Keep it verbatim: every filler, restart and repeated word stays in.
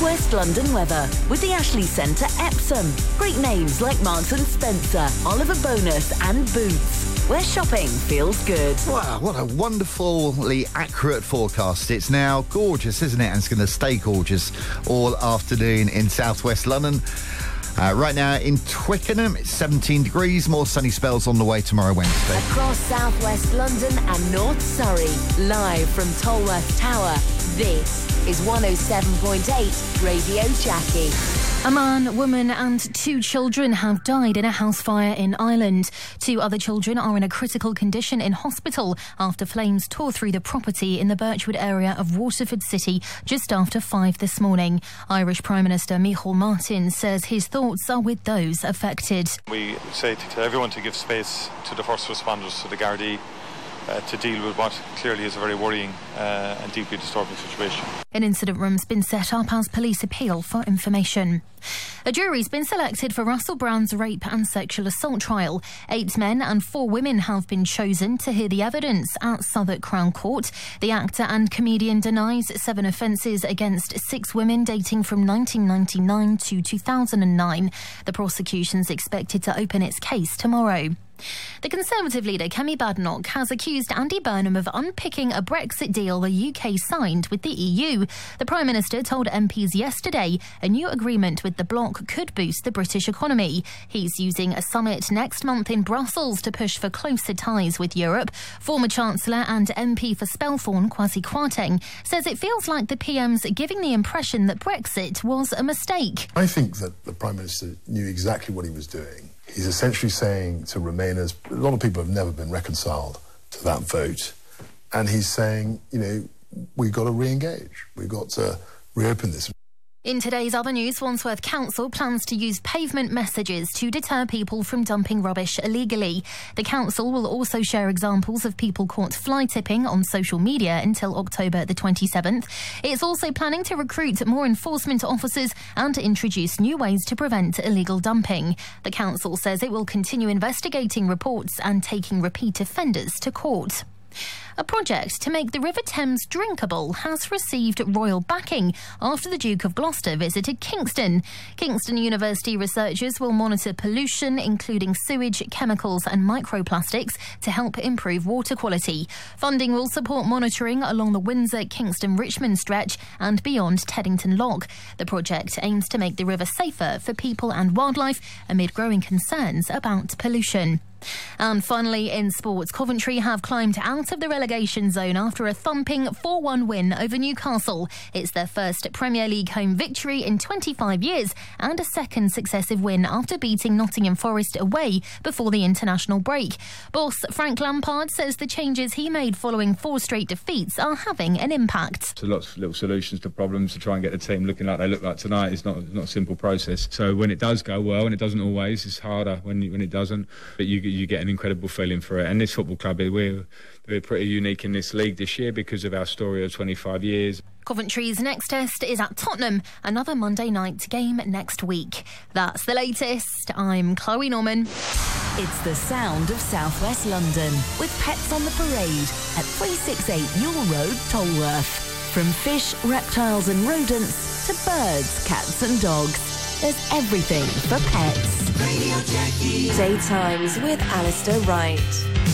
West London weather with the Ashley Centre Epsom. Great names like Marks and Spencer, Oliver Bonus and Boots, where shopping feels good. Wow, what a wonderfully accurate forecast. It's now gorgeous, isn't it? And it's going to stay gorgeous all afternoon in southwest London. Uh, right now in Twickenham, it's seventeen degrees. More sunny spells on the way tomorrow, Wednesday. Across southwest London and North Surrey, live from Tolworth Tower, this is one oh seven point eight Radio Jackie. A man, woman and two children have died in a house fire in Ireland. Two other children are in a critical condition in hospital after flames tore through the property in the Birchwood area of Waterford City just after five this morning. Irish Prime Minister Micheál Martin says his thoughts are with those affected. We say to everyone to give space to the first responders, to the Gardaí, Uh, to deal with what clearly is a very worrying uh, and deeply disturbing situation. An incident room's been set up as police appeal for information. A jury's been selected for Russell Brand's rape and sexual assault trial. Eight men and four women have been chosen to hear the evidence at Southwark Crown Court. The actor and comedian denies seven offences against six women dating from nineteen ninety-nine to two thousand nine. The prosecution's expected to open its case tomorrow. The Conservative leader Kemi Badenoch has accused Andy Burnham of unpicking a Brexit deal the U K signed with the E U. The Prime Minister told M Ps yesterday a new agreement with the bloc could boost the British economy. He's using a summit next month in Brussels to push for closer ties with Europe. Former Chancellor and M P for Spelthorne, Kwasi Kwarteng, says it feels like the P M's giving the impression that Brexit was a mistake. I think that the Prime Minister knew exactly what he was doing. He's essentially saying to Remainers, a lot of people have never been reconciled to that vote, and he's saying, you know, we've got to re-engage, we've got to reopen this. In today's other news, Wandsworth Council plans to use pavement messages to deter people from dumping rubbish illegally. The council will also share examples of people caught fly tipping on social media until October the twenty-seventh. It's also planning to recruit more enforcement officers and to introduce new ways to prevent illegal dumping. The council says it will continue investigating reports and taking repeat offenders to court. A project to make the River Thames drinkable has received royal backing after the Duke of Gloucester visited Kingston. Kingston University researchers will monitor pollution, including sewage, chemicals and microplastics, to help improve water quality. Funding will support monitoring along the Windsor-Kingston-Richmond stretch and beyond Teddington Lock. The project aims to make the river safer for people and wildlife amid growing concerns about pollution. And finally, in sports, Coventry have climbed out of the relegation zone after a thumping four one win over Newcastle. It's their first Premier League home victory in twenty-five years and a second successive win after beating Nottingham Forest away before the international break. Boss Frank Lampard says the changes he made following four straight defeats are having an impact. So lots of little solutions to problems to try and get the team looking like they look like tonight. It's not, not a simple process. So when it does go well, and it doesn't always, it's harder when, when it doesn't, but you you get an incredible feeling for it. And this football club, we're, we're pretty unique in this league this year because of our story of twenty-five years. Coventry's next test is at Tottenham, another Monday night game next week. That's the latest. I'm Chloe Norman. It's the sound of southwest London with Pets on the Parade at three sixty-eight Ewell Road, Tolworth. From fish, reptiles and rodents to birds, cats and dogs. There's everything for pets. Radio Jackie. Daytimes with Alistair Wright.